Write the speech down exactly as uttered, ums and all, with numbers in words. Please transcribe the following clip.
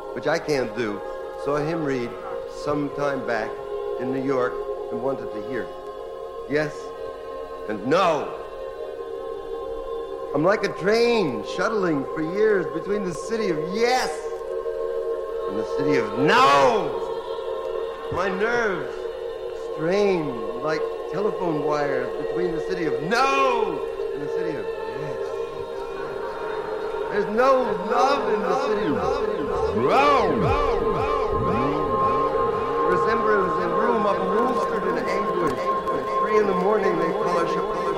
which I can't do. Saw him read some time back in New York and wanted to hear yes and no. I'm like a train shuttling for years between the city of yes and the city of no. My nerves strain like telephone wires between the city of no and the city of yes. There's no love in the city of no. Resemblance in room up roosted in anguish. At three in the morning they polish up the